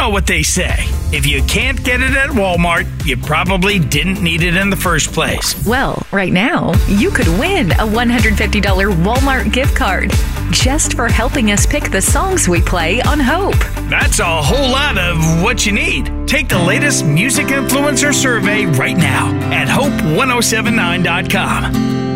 know what they say. If you can't get it at Walmart, you probably didn't need it in the first place. Well, right now, you could win a $150 Walmart gift card just for helping us pick the songs we play on Hope. That's a whole lot of what you need. Take the latest music influencer survey right now at hope1079.com.